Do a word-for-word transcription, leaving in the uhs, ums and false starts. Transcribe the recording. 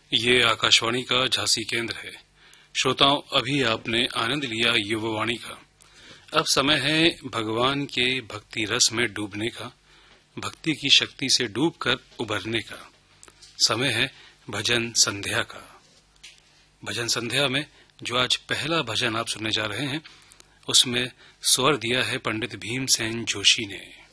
ये आकाशवाणी का झांसी केंद्र है। श्रोताओं, अभी आपने आनंद लिया युववाणी का। अब समय है भगवान के भक्ति रस में डूबने का, भक्ति की शक्ति से डूबकर उभरने का। समय है भजन संध्या का। भजन संध्या में जो आज पहला भजन आप सुनने जा रहे हैं, उसमें स्वर दिया है पंडित भीमसेन जोशी ने।